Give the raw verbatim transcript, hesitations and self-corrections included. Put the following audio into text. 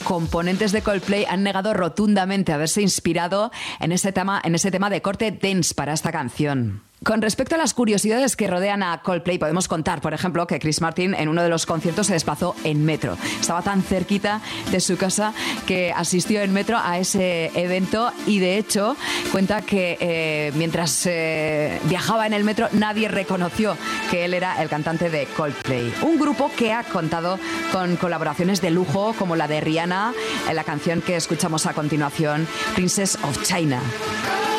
componentes de Coldplay han negado rotundamente haberse inspirado en ese tema, en ese tema de corte dance para esta canción. Con respecto a las curiosidades que rodean a Coldplay, podemos contar, por ejemplo, que Chris Martin en uno de los conciertos se desplazó en metro. Estaba tan cerquita de su casa que asistió en metro a ese evento y, de hecho, cuenta que eh, mientras eh, viajaba en el metro nadie reconoció que él era el cantante de Coldplay. Un grupo que ha contado con colaboraciones de lujo como la de Rihanna en la canción que escuchamos a continuación, Princess of China.